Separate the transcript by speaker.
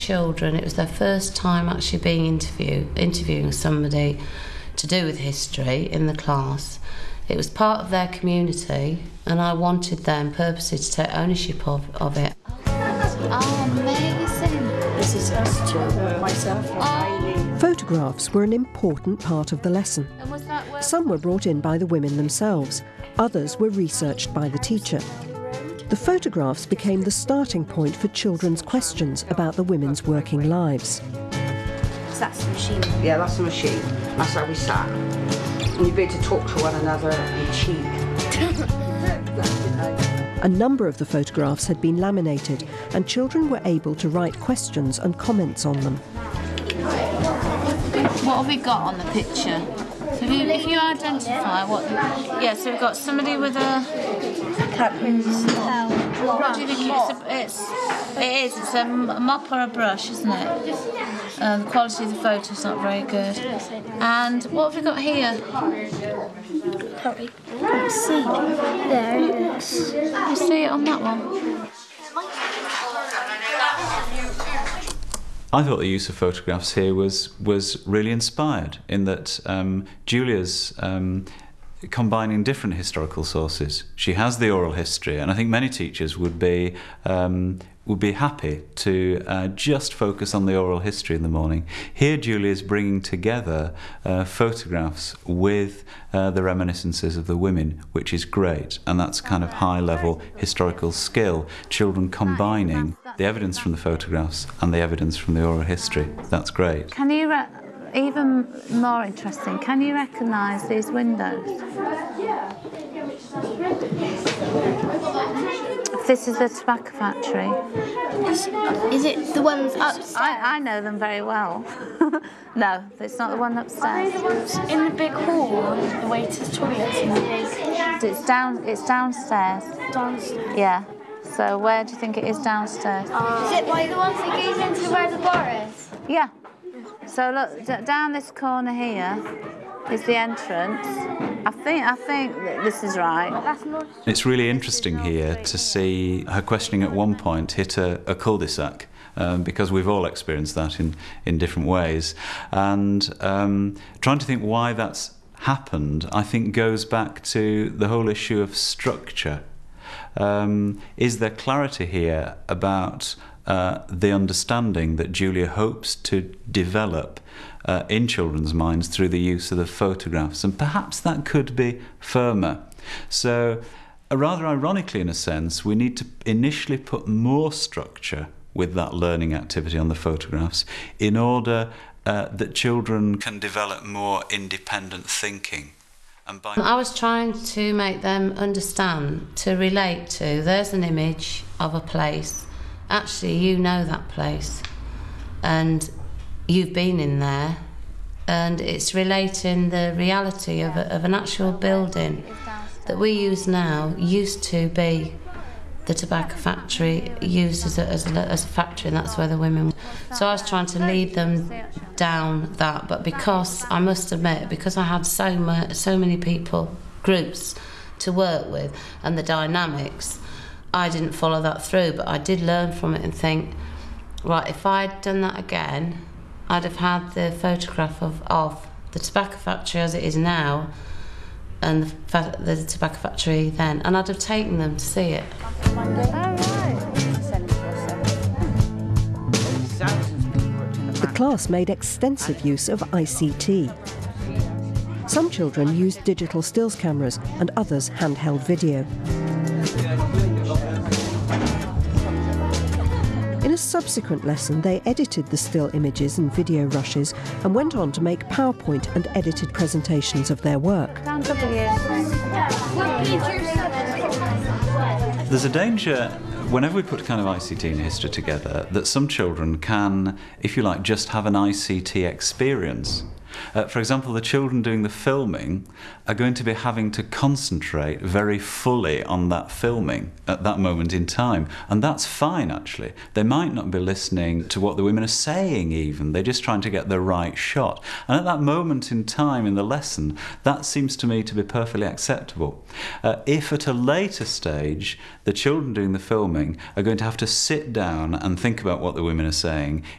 Speaker 1: Children, it was their first time actually being interviewing somebody to do with history in the class. It was part of their community, and I wanted them purposely to take ownership of it.
Speaker 2: Oh, amazing.
Speaker 3: This is us two, myself and Eileen.
Speaker 4: Photographs were an important part of the lesson. Some were brought in by the women themselves, others were researched by the teacher. The photographs became the starting point for children's questions about the women's working lives.
Speaker 2: So that's the machine?
Speaker 3: Yeah, that's the machine. That's how we sat. And you'd be able to talk to one another and cheat.
Speaker 4: A number of the photographs had been laminated, and children were able to write questions and comments on them.
Speaker 2: What have we got on the picture? So if you identify what... Yeah, so we've got somebody with a... What do you think it is? It's a mop or a brush, isn't it? The quality of the photo's not very good. And what have we got here?
Speaker 5: Can't see. There it is.
Speaker 2: Can you see it on that one?
Speaker 6: I thought the use of photographs here was really inspired in that Julia's combining different historical sources. She has the oral history, and I think many teachers would be happy to just focus on the oral history in the morning. Here Julia's bringing together photographs with the reminiscences of the women, which is great, and that's kind of high-level historical skill. Children combining the evidence from the photographs and the evidence from the oral history. That's great.
Speaker 2: Can you, even more interesting, can you recognise these windows? This is the tobacco factory.
Speaker 5: Is it the ones upstairs?
Speaker 2: I know them very well. No, it's not the one upstairs.
Speaker 5: In the big hall, the waiters' toilets in the big...
Speaker 2: It's downstairs.
Speaker 5: Downstairs?
Speaker 2: Yeah. So where do you think it is downstairs?
Speaker 5: Is it like the ones that goes into where the bar is?
Speaker 2: Yeah. So look, down this corner here is the entrance. I think that this is right.
Speaker 6: It's really interesting here to see her questioning at one point hit a cul-de-sac. Because we've all experienced that in different ways. And trying to think why that's happened, I think, goes back to the whole issue of structure. Is there clarity here about the understanding that Julia hopes to develop in children's minds through the use of the photographs? And perhaps that could be firmer. So, rather ironically in a sense, we need to initially put more structure with that learning activity on the photographs in order that children can develop more independent thinking. And
Speaker 1: I was trying to make them understand, to relate to, there's an image of a place. Actually, you know that place, and you've been in there, and it's relating the reality of an actual building that we use now used to be the tobacco factory, used as a factory, and that's where the women were. So I was trying to lead them down that, but because, I must admit, because I had so many people, groups to work with, and the dynamics, I didn't follow that through, but I did learn from it and think, right, if I'd done that again, I'd have had the photograph of the tobacco factory as it is now, and the tobacco factory then, and I'd have taken them to see it.
Speaker 4: The class made extensive use of ICT. Some children used digital stills cameras and others handheld video. In a subsequent lesson, they edited the still images and video rushes and went on to make PowerPoint and edited presentations of their work.
Speaker 6: There's a danger, whenever we put kind of ICT and history together, that some children can, if you like, just have an ICT experience. For example, the children doing the filming are going to be having to concentrate very fully on that filming at that moment in time. And that's fine, actually. They might not be listening to what the women are saying even. They're just trying to get the right shot. And at that moment in time in the lesson, that seems to me to be perfectly acceptable. If at a later stage, the children doing the filming are going to have to sit down and think about what the women are saying